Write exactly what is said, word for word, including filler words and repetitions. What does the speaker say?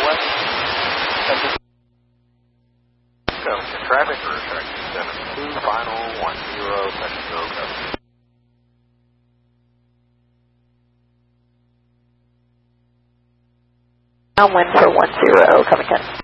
West. Go. Traffic for section seven two, final one zero, section zero, go. Downwind for one zero, coming in.